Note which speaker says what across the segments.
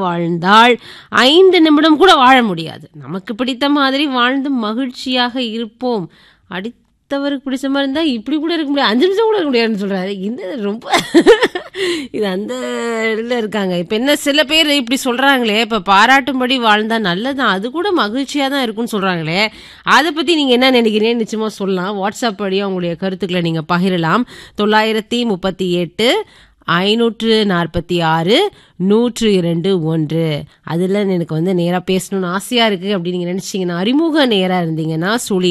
Speaker 1: வாழ்ந்தால் 5 நிமிடம் கூட வாழ முடியாது. நமக்கு பிடித்த மாதிரி வாழ்ந்து மகிழ்ச்சியாக இருப்போம். அடுத்தவருக்கு பிடிச்ச மாதிரி இருந்தா இப்படி கூட இருக்க முடியாது, 5 நிமிஷம் கூட இருக்க முடியாதுன்னு சொல்றாரு. இந்த ரொம்ப இது அந்த இதுல இருக்காங்க. இப்ப என்ன சில பேர் இப்படி சொல்றாங்களே, இப்ப பாராட்டும்படி வாழ்ந்தா நல்லதான், அது கூட மகிழ்ச்சியா தான் இருக்கும்னு சொல்றாங்களே, அதை பத்தி நீங்க என்ன நினைக்கிறீங்க? நிச்சயமா சொல்லலாம். வாட்ஸ்அப் வழியா உங்களுடைய கருத்துக்களை நீங்க பகிரலாம். 938 546 102 அதுல எனக்கு நேரா பேசணும்னு ஆசையா இருக்கு அப்படின்னு நீங்க நினைச்சீங்கன்னா, அறிமுக நேரா இருந்தீங்கன்னா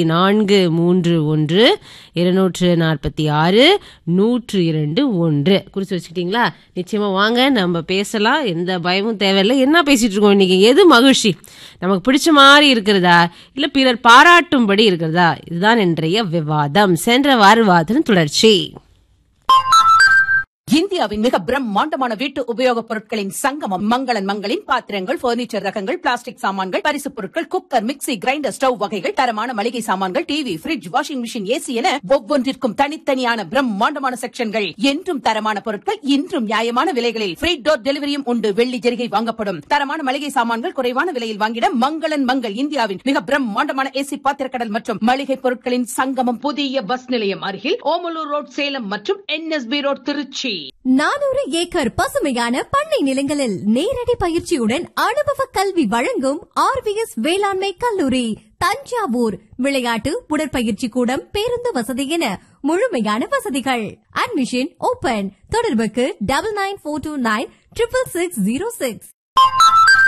Speaker 1: 0431 246 102 குறிச்சு வச்சுக்கிட்டீங்களா? நிச்சயமா வாங்க, நம்ம பேசலாம். எந்த பயமும் தேவையில்லை. என்ன பேசிட்டு இருக்கோம் இன்னைக்கு? எது மகிழ்ச்சி? நமக்கு பிடிச்ச மாதிரி இருக்கிறதா, இல்ல பிறர் பாராட்டும்படி இருக்கிறதா? இதுதான் இன்றைய விவாதம். சென்ற வார விவாதத்தின் தொடர்ச்சி.
Speaker 2: இந்தியாவின் மிக பிரம்மாண்டமான வீட்டு உபயோகப் பொருட்களின் சங்கமம் மங்களன் மங்களின் பாத்திரங்கள், பர்னிச்சர் ரகங்கள், பிளாஸ்டிக் சாமான்கள், பரிசுப் பொருட்கள், குக்கர், மிக்ஸி, கிரைண்டர், ஸ்டவ் வகைகள், தரமான மளிகை சாமான்கள், TV, fridge, washing machine, AC என ஒவ்வொன்றிற்கும் தனித்தனியான பிரம்மாண்டமான செக்ஷன்கள். என்றும் தரமான பொருட்கள், இன்றும் நியாயமான விலைகளில் ஃப்ரீ டோர் டெலிவரியும் உண்டு. வெள்ளி ஜெரிகை வாங்கப்படும். தரமான மளிகை சாமான்கள் குறைவான விலையில் வாங்கிட மங்களன் மங்கள். இந்தியாவின் மிக பிரம்மாண்டமான ஏசி பாத்திரக்கடல் மற்றும் மளிகை பொருட்களின் சங்கமம். புதிய பஸ் நிலையம் அருகில் ஓமலூர் ரோட் சேலம் மற்றும் NSB ரோட் திருச்சி.
Speaker 3: 400 ஏக்கர் பசுமையான பண்ணை நிலங்களில் நேரடி பயிற்சியுடன் அனுபவ கல்வி வழங்கும் RVS வேளாண்மை கல்லூரி தஞ்சாவூர். விளையாட்டு, உடற்பயிற்சி கூடம், பேருந்து வசதி என முழுமையான வசதிகள். Admission open. தொடர்புக்கு 9942966606.